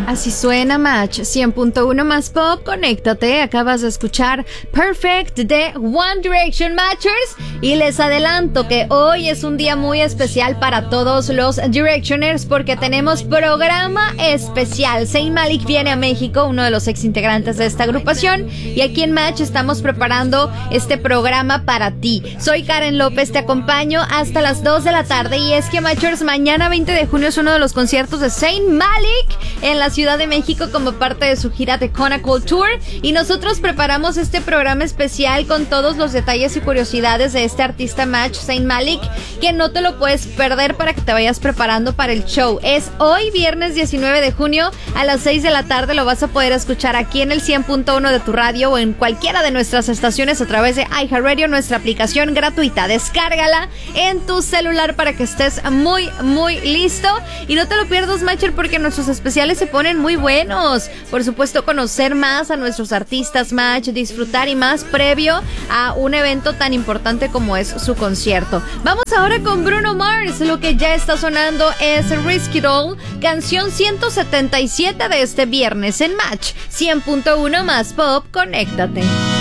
Así suena Match 100.1 más pop, conéctate. Acabas de escuchar Perfect de One Direction Matchers y les adelanto que hoy es un día muy especial para todos los Directioners porque tenemos programa especial. Zayn Malik viene a México, uno de los ex integrantes de esta agrupación, y aquí en Match estamos preparando este programa para ti. Soy Karen López, te acompaño hasta las 2 de la tarde y es que Matchers, mañana 20 de junio es uno de los conciertos de Zayn Malik en la Ciudad de México como parte de su gira de Conacool Tour, y nosotros preparamos este programa especial con todos los detalles y curiosidades de este artista Match, Zayn Malik, que no te lo puedes perder para que te vayas preparando para el show. Es hoy viernes 19 de junio a las 6 de la tarde, lo vas a poder escuchar aquí en el 100.1 de tu radio o en cualquiera de nuestras estaciones a través de iHeartRadio, nuestra aplicación gratuita. Descárgala en tu celular para que estés muy listo y no te lo pierdas, Matcher, porque nuestros especiales se ponen muy buenos. Por supuesto, conocer más a nuestros artistas Match, disfrutar y más previo a un evento tan importante como es su concierto. Vamos ahora con Bruno Mars. Lo que ya está sonando es Risk It All, canción 177 de este viernes en Match 100.1 más pop, conéctate.